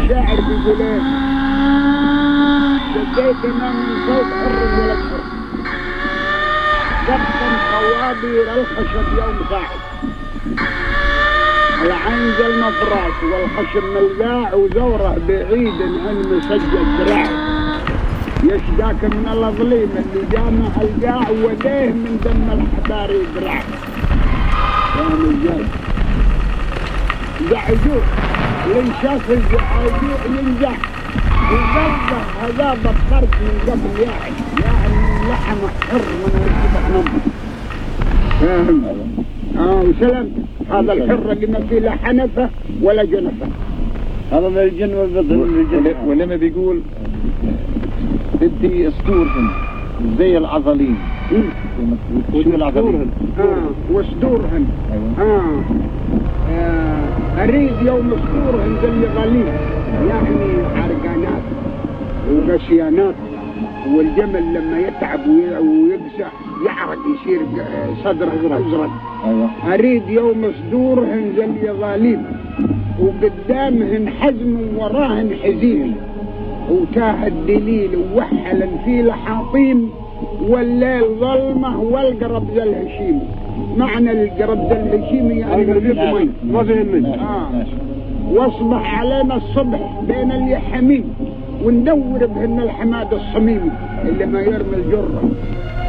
الشاعر بيقول ايه؟ شديتنا من فوق حر ولا حر قطن خوابير الخشب يوم صاعد العين زي المفراش والخشب ملقاع وزوره بعيد عن مسجل دراعي يشداك من الاظليم اللي جامع القاع وديه من دم الحباري دراعي يا مجال قعدوه اللي شاف الجعادوه ينزح وقضى هذا بطرت من قبل يعني لحم حر من الصبح نمط فاهم وسلام هذا الحر اللي ما فيه لا حنفه ولا جنفه هذا من الجن والبطن ولما بيقول بدي اسطورهم زي العضلين شو العضلين وصدورهم ايوه اريد يوم صدورهم زي غليل يعني عرقانات وغشيانات والجمل لما يتعب ويقسى يعرق يصير صدره ازرق ايوه اريد يوم صدورهن زي غالين وقدامهن حزم وراهن حزين وتاه الدليل ووحلا في لحاطيم والليل ظلمه والقرب ذا الهشيم معنى القرب ذا الهشيم يعني الرقمين ما فهمني واصبح علينا الصبح بين اليحمين وندور بهن الحماد الصميم اللي ما يرمي الجرة